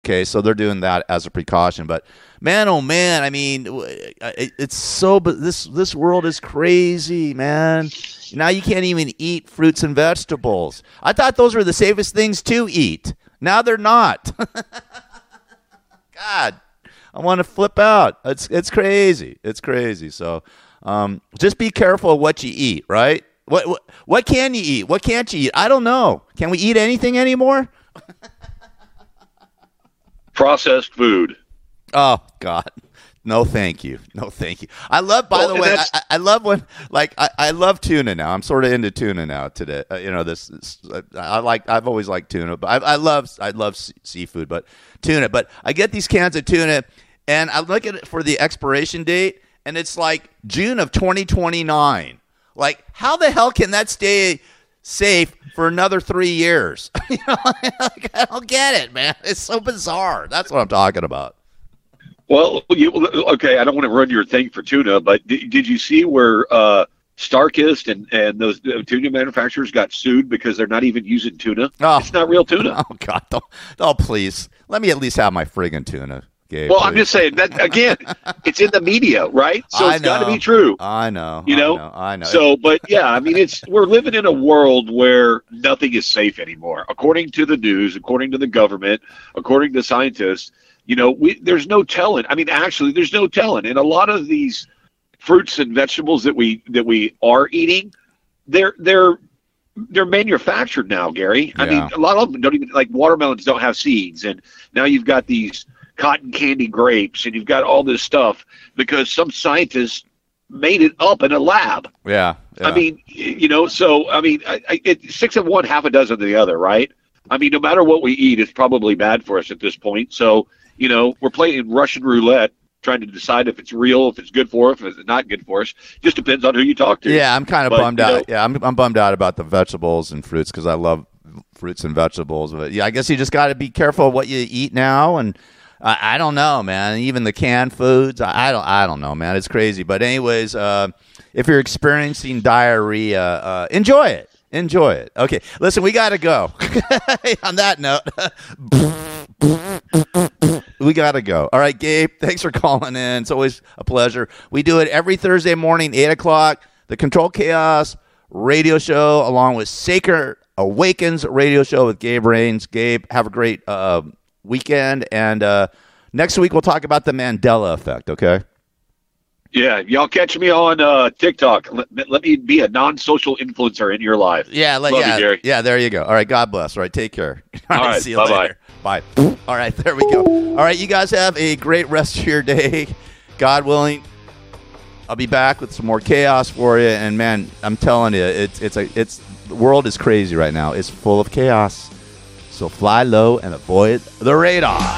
Okay, so they're doing that as a precaution. But man, oh man, I mean, it's so. But this world is crazy, man. Now you can't even eat fruits and vegetables. I thought those were the safest things to eat. Now they're not. God, I want to flip out. It's crazy. It's crazy. So just be careful of what you eat, right? What can you eat? What can't you eat? I don't know. Can we eat anything anymore? Processed food. Oh, God. No, thank you. No, thank you. I love, by the way, I love when, like, I love tuna now. I'm sort of into tuna now today. I've always liked tuna, but I love seafood, but tuna. But I get these cans of tuna, and I look at it for the expiration date, and it's like June of 2029. Like, how the hell can that stay safe for another 3 years? Like, I don't get it, man. It's so bizarre. That's what I'm talking about. Well, okay, I don't want to run your thing for tuna, but did you see where Starkist and those tuna manufacturers got sued because they're not even using tuna? Oh. It's not real tuna. Oh, God. Oh, please. Let me at least have my friggin' tuna. Gabe, well, please. I'm just saying that again. It's in the media, right? So it's got to be true. I know. I know. So, but yeah, I mean, we're living in a world where nothing is safe anymore, according to the news, according to the government, according to scientists. There's no telling. I mean, actually, there's no telling. And a lot of these fruits and vegetables that we are eating, they're manufactured now, Gary. Yeah. I mean, a lot of them don't even, like, watermelons don't have seeds, and now you've got these cotton candy grapes, and you've got all this stuff because some scientists made it up in a lab. Yeah. I mean, so I mean, it's 6 of one, half a dozen of the other, right? I mean, no matter what we eat, it's probably bad for us at this point. So, we're playing Russian roulette, trying to decide if it's real, if it's good for us, if it's not good for us. Just depends on who you talk to. Yeah, I'm kind of bummed out. Yeah, I'm bummed out about the vegetables and fruits because I love fruits and vegetables. But yeah, I guess you just got to be careful of what you eat now. And I don't know, man. Even the canned foods, I don't know, man. It's crazy. But anyways, if you're experiencing diarrhea, enjoy it. Enjoy it. Okay, listen, we got to go. On that note, we got to go. All right, Gabe, thanks for calling in. It's always a pleasure. We do it every Thursday morning, 8 o'clock, the Control Chaos radio show, along with Sacred Awakens radio show with Gabe Rains. Gabe, have a great weekend. And next week, we'll talk about the Mandela effect, okay? Yeah, y'all catch me on TikTok. Let me be a non-social influencer in your life. Yeah, Love you, Gary. Yeah, there you go. All right, God bless. All right, take care. All right, see you later. Bye. All right, there we go. All right, you guys have a great rest of your day. God willing, I'll be back with some more chaos for you. And man, I'm telling you, the world is crazy right now. It's full of chaos. So fly low and avoid the radar.